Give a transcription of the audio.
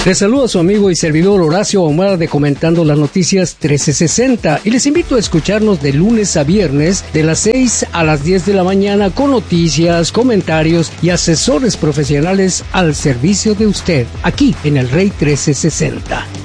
Les saluda su amigo y servidor Horacio Ahumada de Comentando las Noticias 1360 y les invito a escucharnos de lunes a viernes de las 6 a las 10 de la mañana con noticias, comentarios y asesores profesionales al servicio de usted, aquí en el Rey 1360.